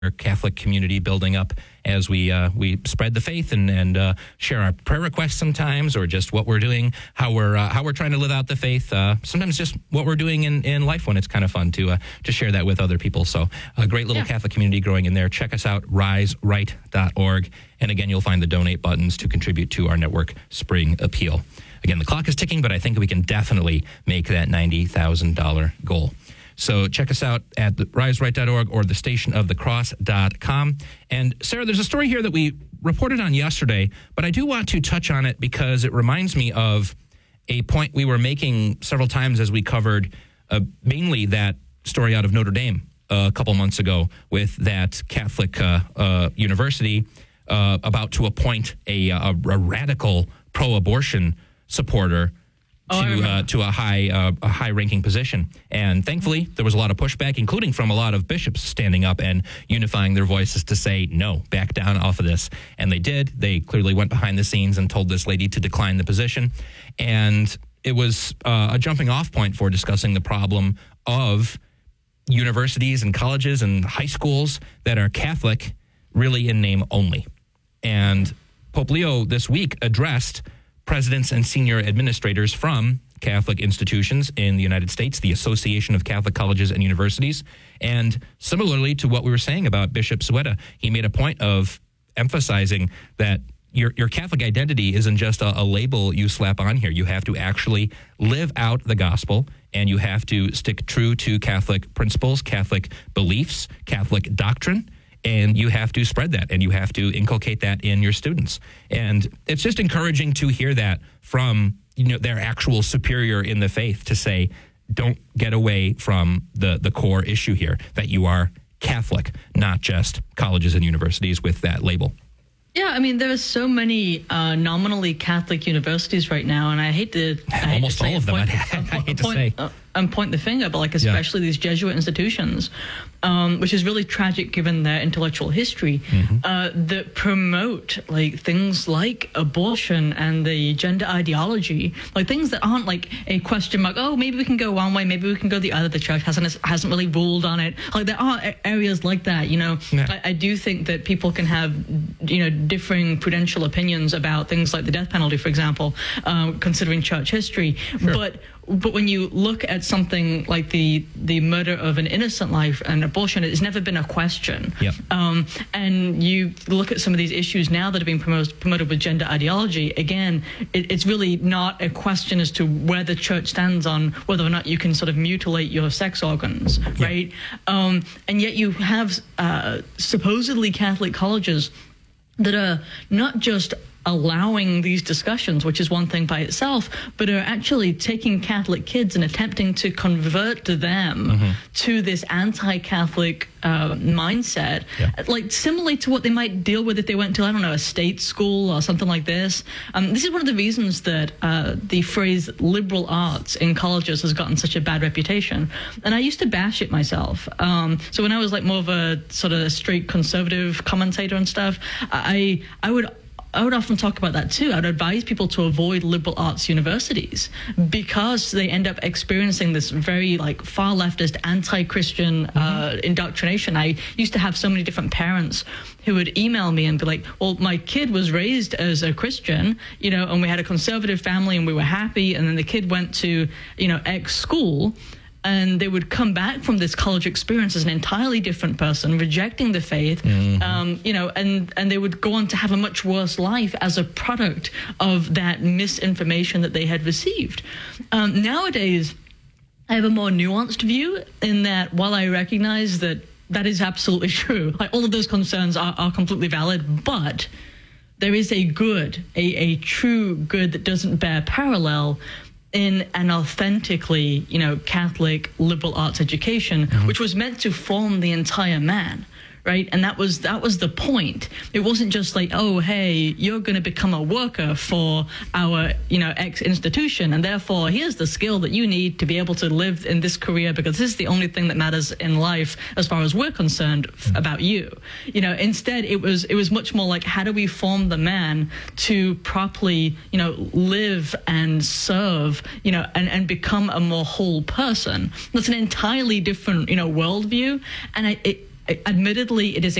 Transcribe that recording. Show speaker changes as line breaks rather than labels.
Catholic community building up as we spread the faith and share our prayer requests sometimes, or just what we're doing, how we're trying to live out the faith. Sometimes just what we're doing in life when it's kind of fun to share that with other people. So a great little Catholic community growing in there. Check us out, riseright.org. And again, you'll find the donate buttons to contribute to our network Spring Appeal. Again, the clock is ticking, but I think we can definitely make that $90,000 goal. So check us out at riseright.org or thestationofthecross.com. And Sarah, there's a story here that we reported on yesterday, but I do want to touch on it because it reminds me of a point we were making several times as we covered mainly that story out of Notre Dame a couple months ago with that Catholic university about to appoint a radical pro-abortion supporter to a high-ranking position. And thankfully, there was a lot of pushback, including from a lot of bishops standing up and unifying their voices to say, no, back down off of this. And they did. They clearly went behind the scenes and told this lady to decline the position. And it was a jumping-off point for discussing the problem of universities and colleges and high schools that are Catholic, really in name only. And Pope Leo this week addressed presidents and senior administrators from Catholic institutions in the United States, the Association of Catholic Colleges and Universities. And similarly to what we were saying about Bishop Sueda, he made a point of emphasizing that your Catholic identity isn't just a label you slap on here. You have to actually live out the gospel, and you have to stick true to Catholic principles, Catholic beliefs, Catholic doctrine. And you have to spread that, and you have to inculcate that in your students. And it's just encouraging to hear that from their actual superior in the faith to say, don't get away from the core issue here, that you are Catholic, not just colleges and universities with that label.
Yeah, I mean, there are so many nominally Catholic universities right now, and I hate to
almost all of them. I hate to say.
And point the finger, but especially these Jesuit institutions, which is really tragic given their intellectual history, that promote things like abortion and the gender ideology, things that aren't a question mark. Oh, maybe we can go one way, maybe we can go the other. The church hasn't really ruled on it. There are areas like that. I do think that people can have differing prudential opinions about things like the death penalty, for example, considering church history,
Sure.
But when you look at something like the murder of an innocent life and abortion, it's never been a question.
Yep.
And you look at some of these issues now that are being promoted with gender ideology, again, it's really not a question as to where the church stands on whether or not you can sort of mutilate your sex organs, right? And yet you have supposedly Catholic colleges that are not just allowing these discussions, which is one thing by itself, but are actually taking Catholic kids and attempting to convert them to this anti-Catholic mindset, similarly to what they might deal with if they went to, a state school or something like this. This is one of the reasons that the phrase liberal arts in colleges has gotten such a bad reputation. And I used to bash it myself. So when I was more of a sort of straight conservative commentator and stuff, I would often talk about that too. I would advise people to avoid liberal arts universities because they end up experiencing this very far leftist, anti-Christian indoctrination. I used to have so many different parents who would email me and be like, well, my kid was raised as a Christian, and we had a conservative family and we were happy. And then the kid went to, X school. And they would come back from this college experience as an entirely different person, rejecting the faith, and they would go on to have a much worse life as a product of that misinformation that they had received. Nowadays, I have a more nuanced view in that while I recognize that is absolutely true, all of those concerns are completely valid, but there is a good, a true good that doesn't bear parallel in an authentically, Catholic liberal arts education, which was meant to form the entire man, right? And that was the point. It wasn't just oh, hey, you're going to become a worker for our, X institution, and therefore here's the skill that you need to be able to live in this career because this is the only thing that matters in life as far as we're concerned about you. Instead, it was much more how do we form the man to properly, live and serve, and become a more whole person. That's an entirely different, worldview, and Admittedly, it is